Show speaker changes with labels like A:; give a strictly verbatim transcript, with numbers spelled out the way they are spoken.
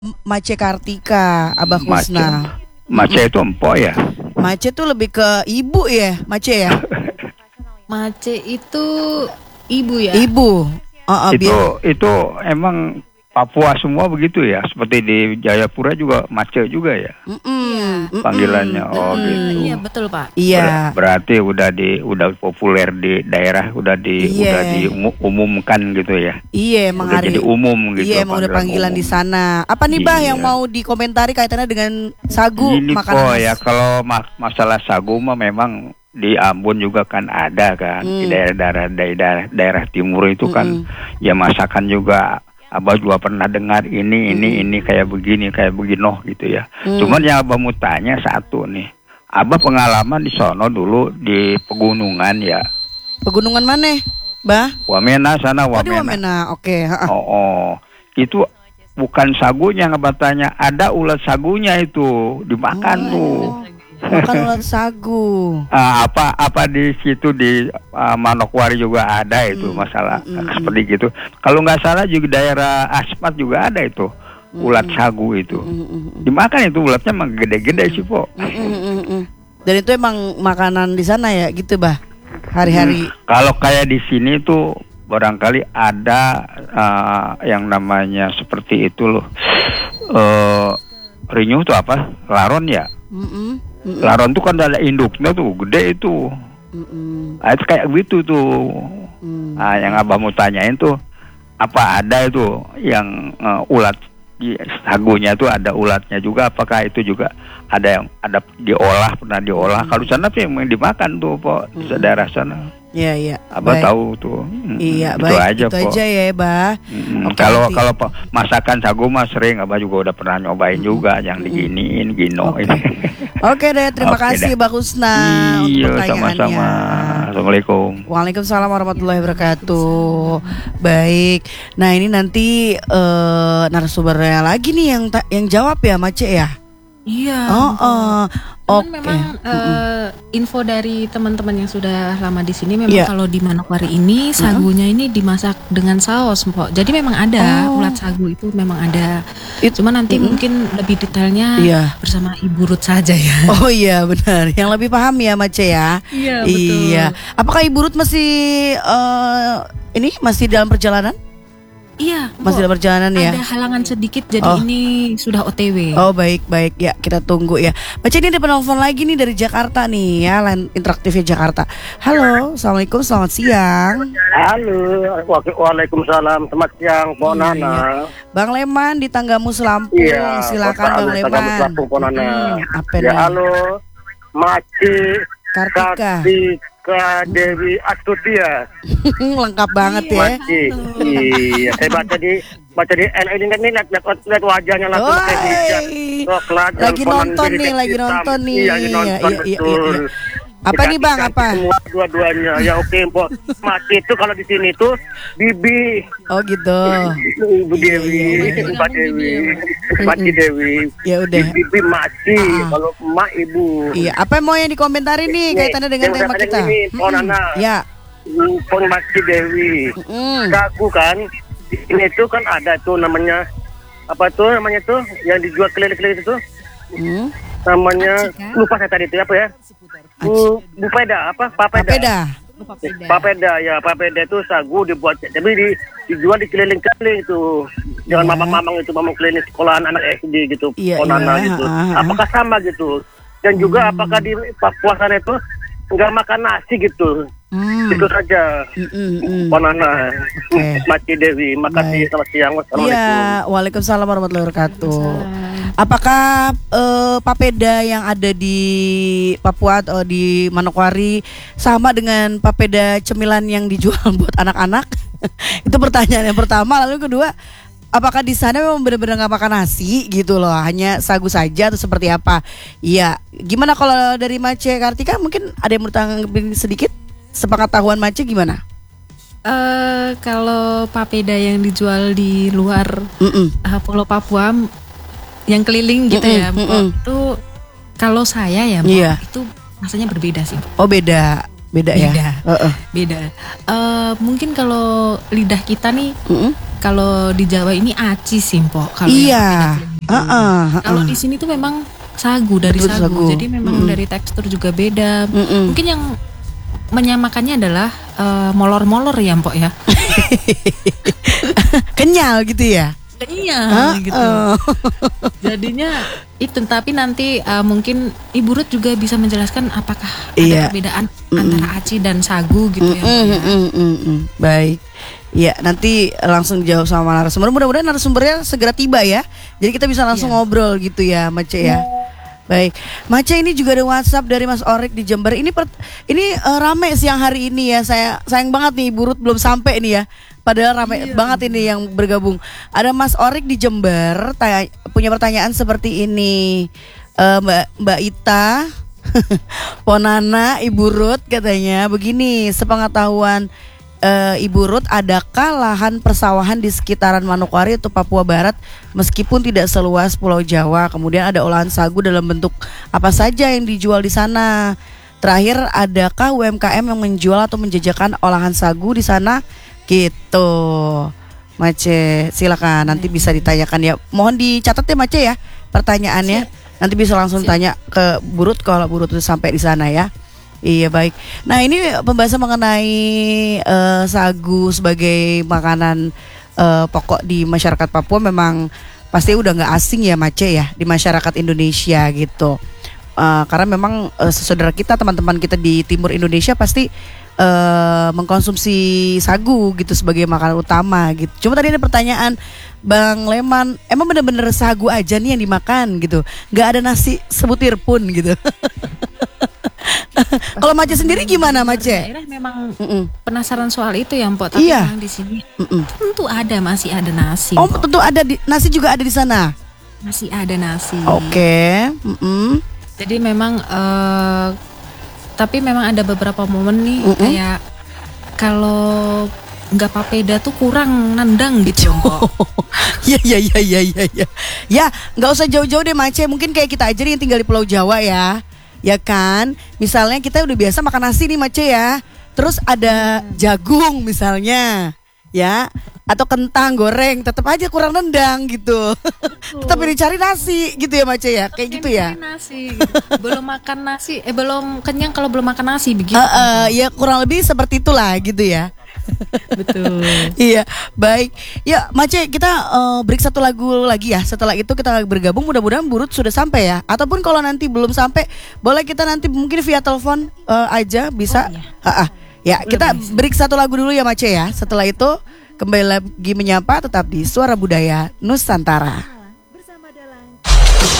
A: M- Mace Kartika, Abah
B: Mace.
A: Kusna.
B: Mace itu empok ya?
A: Mace tuh lebih ke ibu ya, Mace ya?
C: Mace itu ibu ya?
A: Ibu. Oh, oh,
B: itu
A: biar-
B: itu emang Papua semua begitu ya? Seperti di Jayapura juga Mace juga ya?
A: Mm-mm, mm-mm.
B: Panggilannya. Oh
C: Eh,
B: gitu.
C: Iya betul Pak.
A: Iya.
B: Ber- berarti udah di udah populer di daerah, udah di
A: Iya.
B: udah diumumkan gitu ya?
A: Iya, emang
B: Udah
A: hari
B: jadi umum gitu.
A: Iya, emang udah panggilan di
B: umum.
A: sana. Apa nih Bah
B: Iya.
A: yang mau dikomentari kaitannya dengan sagu
B: Ini
A: makanan
B: kok
A: khas?
B: ya, kalau ma- masalah sagu mah memang di Ambon juga kan ada kan, di
A: Hmm.
B: daerah-daerah daerah daerah timur itu kan
A: Mm-mm.
B: ya masakan juga. Abah juga pernah dengar ini ini
A: Mm-mm.
B: ini kayak begini kayak begino gitu ya.
A: Mm.
B: Cuman yang Abah mau tanya satu nih, Abah pengalaman di sono dulu di pegunungan ya,
A: Pegunungan mana, Bah?
B: Wamena sana
A: Oh, di
B: Wamena.
A: Wamena. Oke, ha-ha.
B: Oh, oh. Itu bukan sagunya, Abah tanya, ada ulat sagunya itu dimakan
A: Oh.
B: tuh.
A: Makan ulat sagu.
B: Ah, apa apa di situ di ah, Manokwari juga ada itu
A: Hmm,
B: masalah
A: hmm, hmm,
B: seperti gitu. Kalau nggak salah juga daerah Asmat juga ada itu ulat sagu itu.
A: Mm-mm.
B: Dimakan itu ulatnya emang gede-gede sih po.
A: Mm-mm-mm-mm. Dan itu emang makanan di sana ya, gitu Bah? Hari-hari.
B: Hmm, Kalau kayak di sini tuh barangkali ada ah, yang namanya seperti itu loh. Eh Rinyuh tuh apa? Laron ya.
A: Mm-mm. Mm-mm.
B: Laron tuh kan ada induknya tuh gede itu.
A: Mm-mm.
B: Nah, itu kayak gitu tuh.
A: Mm.
B: Nah, yang Abah mau tanyain tuh apa ada itu yang uh, ulat di sagunya tuh ada ulatnya juga, apakah itu juga ada yang ada diolah, pernah diolah? Kalau sana sih memang dimakan tuh po di
A: Hmm.
B: daerah sana.
A: Iya, iya.
B: Abah
A: Baik.
B: tahu tuh. Mm,
A: Iya,
B: itu
A: baik.
B: aja
A: itu
B: po.
A: aja ya, Bah.
B: Mm,
A: Oke,
B: Kalau
A: nanti-
B: kalau po- masakan sagu mah sering Abah juga udah pernah nyobain juga yang diginiin gino
A: Oke.
B: ini.
A: Oke deh, terima
B: Oke
A: kasih
B: dah.
A: Mbak Kusna untuk
B: Iya,
A: pertanyaannya.
B: sama-sama. Assalamualaikum.
A: Waalaikumsalam warahmatullahi wabarakatuh. Baik. Nah, ini nanti eh, narasumbernya lagi nih yang ta- yang jawab ya, Mace ya.
C: Iya.
A: Oh, oh.
C: Cuman
A: Oke.
C: memang eh, info dari teman-teman yang sudah lama di sini memang
A: Iya.
C: kalau di Manokwari ini sagunya ini dimasak dengan saus, Mpok. Jadi memang ada
A: Oh.
C: ulat sagu itu memang ada.
A: It-
C: Cuma nanti
A: Mm-mm.
C: mungkin lebih detailnya
A: Iya.
C: bersama Ibu Ruth saja ya.
A: Oh iya benar, yang lebih paham ya Mace ya.
C: Iya,
A: Iya. Apakah Ibu Ruth masih eh, ini masih dalam perjalanan?
C: Iya,
A: Masih
C: Mpok.
A: dalam perjalanan ya.
C: Ada halangan sedikit jadi
A: Oh.
C: ini sudah O T W.
A: Oh baik baik ya, kita tunggu ya. Mace, ini ada penelpon lagi nih dari Jakarta nih ya, line interaktifnya Jakarta. Halo, assalamualaikum, selamat siang.
D: Halo, wa- waalaikumsalam, selamat siang,
A: Iya,
D: Pok Nana.
A: iya. Bang Leman di Tanggamus Lampung,
D: Iya,
A: silakan
D: Kota
A: Bang
D: Alus,
A: Leman.
D: Tanggamus Lampung, Pok Nana.
A: Hmm, apa
D: Ya
A: nih?
D: halo, Maci
A: Kartika.
D: Kartika Dewi Astutia.
A: Lengkap banget ya.
D: Maci, iya, saya baca di baca di N ini nih lihat lihat lihat wajahnya langsung pakai hijab.
A: Oi.
D: Coklat, dan
A: Lagi
D: ponan
A: nonton
D: diri
A: nih, lagi
D: hitam.
A: nonton nih.
D: Iya, lagi nonton
A: Iya, iya, iya,
D: betul.
A: iya. Apa nih Bang,
D: Dikasih
A: apa?
D: Semua dua-duanya. Ya oke, Pok. Maci itu kalau di sini tuh Bibi.
A: Oh gitu.
D: Ibu Dewi, Mbak Dewi, Maci Dewi.
A: Ya udah.
D: Bibi Maci,
A: Ah.
D: kalau emak ibu.
A: Iya, apa yang mau yang dikomentari nih
D: Nih,
A: kaitannya dengan
D: yang
A: tema
D: saya
A: kita?
D: tanya ini,
A: Mm-mm.
D: Pon Nana.
A: Ya.
D: Pon Maci Dewi.
A: Mm.
D: Sagu kan, di sini tuh kan ada tuh namanya apa tuh namanya tuh yang dijual keliling-keliling itu tuh
A: Mm.
D: namanya
C: Aci, kan?
D: lupa saya tadi itu apa ya? Bu, bupeda apa? Papeda.
A: Papeda.
D: Papeda ya, papeda itu sagu dibuat tapi di, dijual di keliling-keliling itu. Jangan
A: Ya.
D: mamang-mamang itu mamang keliling sekolahan anak S D gitu,
A: Iya,
D: Ponana
A: iya,
D: gitu.
A: ah, ah.
D: Apakah sama gitu? Dan juga apakah di Papua sana itu nggak makan nasi gitu?
A: Hmm.
D: Itu saja.
A: Mm-mm-mm.
D: Ponana,
A: Oke.
D: Maci Dewi, makasih,
A: Baik.
D: selamat siang, wassalamualaikum.
A: Iya, waalaikumsalam warahmatullahi wabarakatuh. Apakah eh, papeda yang ada di Papua atau di Manokwari sama dengan papeda cemilan yang dijual buat anak-anak? Itu pertanyaan yang pertama. Lalu kedua, apakah di sana memang benar-benar nggak makan nasi gitu loh, hanya sagu saja atau seperti apa? Iya, gimana kalau dari Mace Kartika, mungkin ada yang mau tanggapin sedikit? Sepengetahuan Mace gimana?
C: Eh, kalau papeda yang dijual di luar
A: Mm-mm.
C: eh, Pulau Papua m- yang keliling gitu
A: Mm-mm,
C: ya, Mpok,
A: mm-mm.
C: itu kalau saya ya, Mpok,
A: Iya.
C: itu rasanya berbeda sih, Mpok.
A: Oh beda, beda, ya.
C: Beda.
A: Heeh.
C: Beda. Eh, mungkin kalau lidah kita nih,
A: Mm-mm.
C: kalau di Jawa ini aci sih, Mpok. Kalau yang
A: Iya.
C: papeda keliling.
A: Ah, ah,
C: Kalau
A: ah.
C: di sini tuh memang sagu dari
A: Betul,
C: sagu.
A: sagu.
C: Jadi memang
A: Mm-mm.
C: dari tekstur juga beda.
A: Mm-mm.
C: Mungkin yang menyamakannya adalah eh, molor-molor ya, Mpok ya.
A: Kenyal gitu ya.
C: Iya,
A: Ah,
C: gitu.
A: ah.
C: Jadinya itu, tapi nanti eh, mungkin Ibu Ruth juga bisa menjelaskan apakah
A: Iya.
C: ada perbedaan
A: Mm-mm.
C: antara aci dan sagu gitu ya.
A: Mm,
C: Mpok ya.
A: mm, mm, mm, mm. Baik. Ya, nanti langsung jawab sama narasumber. Mudah-mudahan narasumbernya segera tiba ya. Jadi kita bisa langsung
C: Iya.
A: ngobrol gitu ya, Mace ya. Baik, Mace, ini juga ada WhatsApp dari Mas Orik di Jember. Ini per, ini eh, rame siang hari ini ya. Saya sayang banget nih Ibu Ruth belum sampai nih ya. Padahal rame banget ini yang bergabung. Ada Mas Orik di Jember tanya, punya pertanyaan seperti ini. Eh, Mbak Mbak Ita, Ponana, Ibu Ruth katanya begini, sepengetahuan eh, Ibu Ruth, adakah lahan persawahan di sekitaran Manokwari atau Papua Barat meskipun tidak seluas Pulau Jawa? Kemudian ada olahan sagu dalam bentuk apa saja yang dijual di sana? Terakhir, adakah U M K M yang menjual atau menjajakan olahan sagu di sana? Gitu. Mace, silakan nanti bisa ditanyakan ya. Mohon dicatat ya Mace ya pertanyaannya. Nanti bisa langsung
C: Siap.
A: tanya ke Bu Ruth kalau Bu Ruth udah sampai di sana ya. Iya, baik. Nah, ini pembahasan mengenai eh, sagu sebagai makanan eh, pokok di masyarakat Papua memang pasti udah nggak asing ya Mace ya di masyarakat Indonesia gitu. Eh, karena memang eh, saudara kita, teman-teman kita di timur Indonesia pasti eh, mengkonsumsi sagu gitu sebagai makanan utama gitu. Cuma tadi ada pertanyaan Bang Leman, emang bener-bener sagu aja nih yang dimakan gitu, nggak ada nasi sebutir pun gitu. Kalau Mace sendiri gimana Mace?
C: Daerah memang
A: Mm-mm.
C: penasaran soal itu ya, Mpok. Tapi
A: Iya.
C: memang di sini
A: Mm-mm.
C: tentu ada, masih ada nasi.
A: Oh,
C: Mpok.
A: tentu ada di, nasi juga ada di sana.
C: Masih ada nasi.
A: Oke. Mm-mm.
C: Jadi memang eh, tapi memang ada beberapa momen nih
A: Mm-mm.
C: kayak kalau nggak papeda tuh kurang nendang gitu, Mpok.
A: Ya ya ya ya ya ya. Ya, nggak usah jauh-jauh deh Mace. Mungkin kayak kita aja nih yang tinggal di Pulau Jawa ya. Ya kan? Misalnya kita udah biasa makan nasi nih Mace ya. Terus ada jagung misalnya. Ya, atau kentang goreng, tetap aja kurang nendang gitu. Tetap ini cari nasi gitu ya Mace ya. Kayak gitu ya.
C: Pengen nasi, gitu. Belum makan nasi, eh belum kenyang kalau belum makan nasi begitu.
A: Eh, eh, ya kurang lebih seperti itulah gitu ya.
C: Betul.
A: Iya, baik. Ya, Mace, kita eh, break satu lagu lagi ya. Setelah itu kita bergabung. Mudah-mudahan Bu Ruth sudah sampai ya. Ataupun kalau nanti belum sampai, boleh kita nanti mungkin via telepon eh, aja bisa.
C: Oh, iya.
A: Ah, ah. Ya,
C: Boleh,
A: kita
C: boleh.
A: break satu lagu dulu ya Mace ya. Setelah itu kembali lagi menyapa tetap di Suara Budaya Nusantara.